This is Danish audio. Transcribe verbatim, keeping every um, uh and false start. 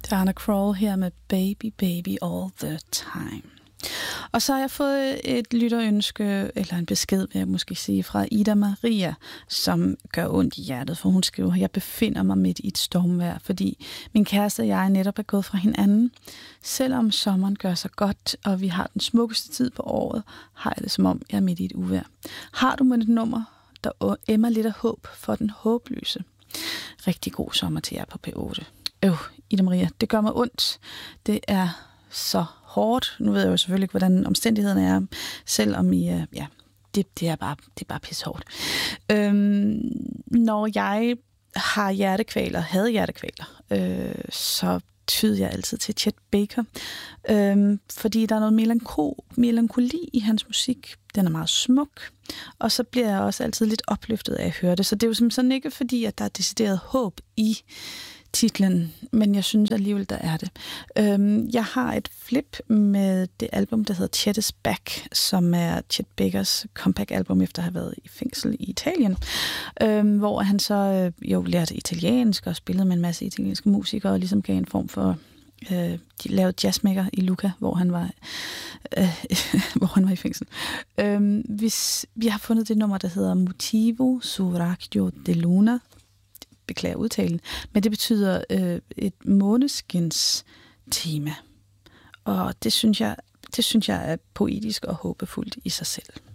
Diana Krall her med Baby Baby All the Time. Og så har jeg fået et lytterønske, eller en besked, vil jeg måske sige, fra Ida Maria, som gør ondt i hjertet, for hun skriver, jeg befinder mig midt i et stormvejr, fordi min kæreste og jeg netop er gået fra hinanden. Selvom sommeren gør sig godt, og vi har den smukkeste tid på året, har jeg det som om, jeg er midt i et uvejr. Har du med et nummer, der emmer lidt af håb for den håbløse? Rigtig god sommer til jer på P otte. Øv, Ida Maria, det gør mig ondt. Det er så hårdt. Nu ved jeg jo selvfølgelig ikke, hvordan omstændighederne er, selvom I, ja, det, det er bare, det er bare pishårdt. Øhm, når jeg har hjertekvaler, havde hjertekvaler, øh, så tyder jeg altid til Chet Baker, øhm, fordi der er noget melanko, melankoli i hans musik. Den er meget smuk, og så bliver jeg også altid lidt opløftet af at høre det. Så det er jo simpelthen ikke fordi, at der er decideret håb i titlen, men jeg synes alligevel, der er det. Øhm, jeg har et flip med det album, der hedder Chet is Back, som er Chet Bakers comeback-album, efter at have været i fængsel i Italien, øhm, hvor han så øh, jo lærte italiensk og spillede med en masse italienske musikere, og ligesom gav en form for øh, de lavede jazzmaker i Lucca, hvor han var øh, hvor han var i fængsel. Øhm, hvis vi har fundet det nummer, der hedder Motivo su raggio de luna, beklager udtalen, men det betyder øh, et måneskins tema. Og det synes jeg, det synes jeg er poetisk og håbefuldt i sig selv.